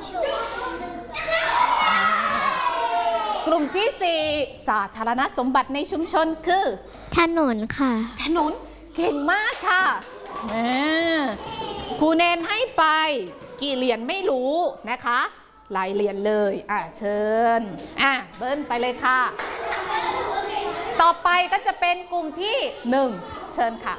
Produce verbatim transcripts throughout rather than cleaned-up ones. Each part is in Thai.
กลุ่มที่สี่สาธารณสมบัติในชุมชนคือถนนค่ะถนนเก่งมากค่ะครูเนนให้ไปกี่เหรียญไม่รู้นะคะหลายเหรียญเลยอ่ะเชิญอ่ะเบิ้ลไปเลยค่ะต่อไปก็จะเป็นกลุ่มที่หนึ่งเชิญค่ะ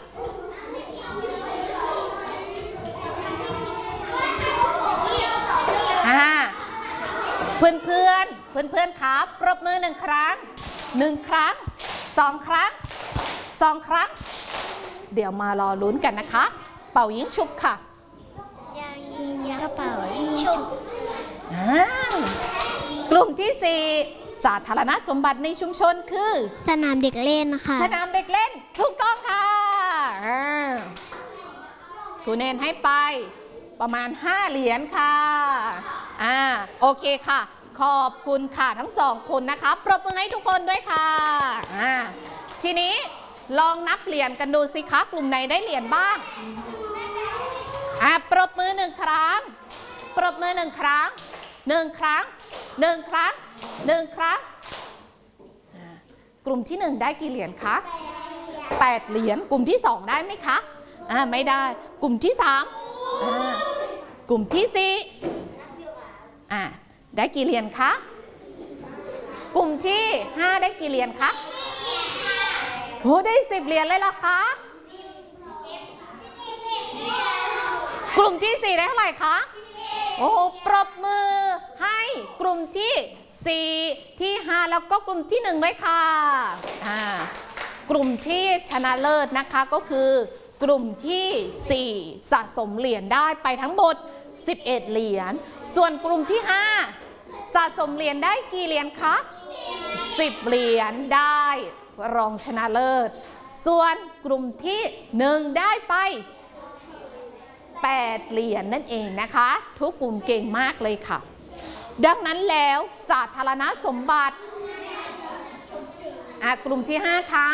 อ่าเพื่อนเพื่อนเพื่อนเพื่อนครับปรบมือหนึ่งครั้งหนึ่งครั้งสองครั้งสองครั้งเดี๋ยวมารอลุ้นกันนะคะเป่ายิงฉุบค่ะยังยิงกระเป๋ายิงฉุบกลุ่มที่สี่สาธารณสมบัติในชุมชนคือสนามเด็กเล่นนะคะสนามเด็กเล่นถูกต้องค่ะครูเนนให้ไปประมาณห้าเหรียญค่ะอ่าโอเคค่ะขอบคุณค่ะทั้งสองคนนะคะปรบมือให้ทุกคนด้วยค่ะอ่าทีนี้ลองนับเหรียญกันดูสิคะกลุ่มไหนได้เหรียญบ้างอ่าปรบมือหนึ่งครั้งปรบมือหนึ่งครั้งหนึ่งครั้งหนึ่งครั้งหนึ่งครั้งกลุ่มที่หนึ่งได้กี่เหรียญคะแปดเหรียญกลุ่มที่สองได้ไหมคะอ่าไม่ได้กลุ่มที่สามอ่ากลุ่มที่สี่อ่าได้กี่เหรียญคะกลุ่มที่ห้าได้กี่เหรียญคะโหได้สิบเหรียญเลยเหรอคะกลุ่มที่สี่ได้เท่าไหร่คะโอ้ปรบมือให้กลุ่มที่สี่ที่ห้าแล้วก็กลุ่มที่หนึ่งด้วยค่ะอ่ากลุ่มที่ชนะเลิศนะคะก็คือกลุ่มที่สี่สะสมเหรียญได้ไปทั้งหมดสิบเอ็ดเหรียญส่วนกลุ่มที่ห้าสะสมเหรียญได้กี่เหรียญคะสิบเหรียญได้รองชนะเลิศส่วนกลุ่มที่หนึ่งได้ไปแปดเหรียญนั่นเองนะคะทุกกลุ่มเก่งมากเลยค่ะดังนั้นแล้วสาธารณสมบัติกลุ่มที่ห้าคะ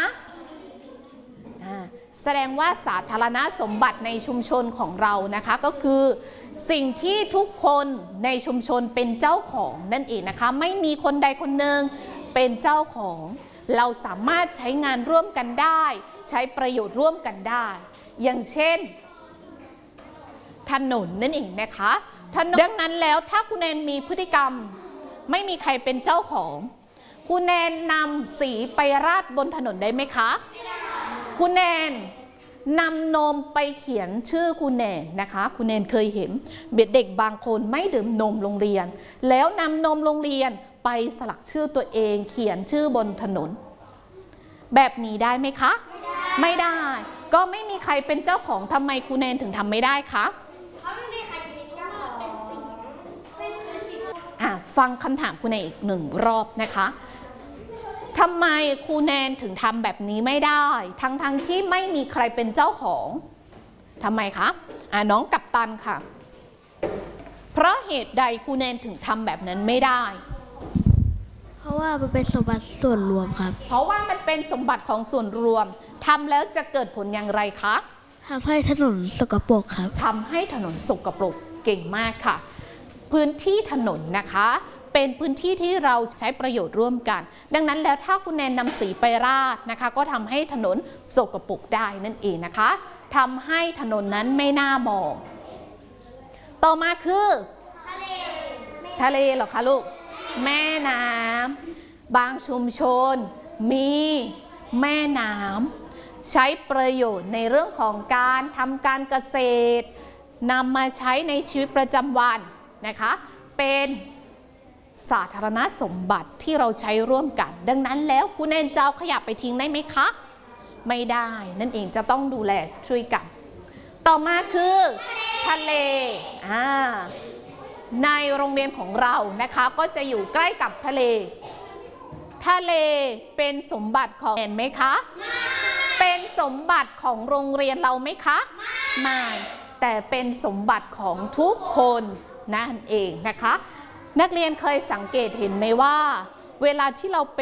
แสดงว่าสาธารณสมบัติในชุมชนของเรานะคะก็คือสิ่งที่ทุกคนในชุมชนเป็นเจ้าของนั่นเองนะคะไม่มีคนใดคนหนึ่งเป็นเจ้าของเราสามารถใช้งานร่วมกันได้ใช้ประโยชน์ร่วมกันได้อย่างเช่นถนนนั่นเองนะคะดังนั้นแล้วถ้าคุณแนนมีพฤติกรรมไม่มีใครเป็นเจ้าของคุณแนนนำสีไปราดบนถนนได้ไหมคะคุณแนนนำนมไปเขียนชื่อคุณแนนนะคะคุณแนนเคยเห็นเด็กบางคนไม่ดื่มนมโรงเรียนแล้วนำนมโรงเรียนไปสลักชื่อตัวเองเขียนชื่อบนถนนแบบนี้ได้ไหมคะไม่ได้ก็ไม่มีใครเป็นเจ้าของทำไมคุณแนนถึงทำไม่ได้คะฟังคำถามคุณแนนอีกหนึ่งรอบนะคะทำไมครูแนนถึงทำแบบนี้ไม่ได้ทั้งๆ ท, ที่ไม่มีใครเป็นเจ้าของทำไมคะอ่าน้องกัปตันค่ะเพราะเหตุใดครูแนนถึงทำแบบนั้นไม่ได้เพราะว่ามันเป็นสมบัติส่วนรวมครับเพราะว่ามันเป็นสมบัติของส่วนรวมทำแล้วจะเกิดผลอย่างไรคะทำให้ถนนสกปรกครับทำให้ถนนสกปรกเก่งมากค่ะพื้นที่ถนนนะคะเป็นพื้นที่ที่เราใช้ประโยชน์ร่วมกันดังนั้นแล้วถ้าคุณแนนนำสีไปราดนะคะก็ทำให้ถนนสกปรกได้นั่นเองนะคะทำให้ถนนนั้นไม่น่ามองต่อมาคือทะเลทะเลเหรอคะลูกแม่น้ำบางชุมชนมีแม่น้ำใช้ประโยชน์ในเรื่องของการทำการเกษตรนำมาใช้ในชีวิตประจำวันนะคะเป็นสาธารณสมบัติที่เราใช้ร่วมกันดังนั้นแล้วคุณแนนจะเอาขยะไปทิ้งได้ไหมคะไม่ได้นั่นเองจะต้องดูแลช่วยกันต่อมาคือทะเลอ่าในโรงเรียนของเรานะคะก็จะอยู่ใกล้กับทะเลทะเลเป็นสมบัติของแอนไหมคะเป็นสมบัติของโรงเรียนเราไหมคะไม่แต่เป็นสมบัติของทุกคนนั่นเองนะคะนักเรียนเคยสังเกตเห็นไหมว่าเวลาที่เรา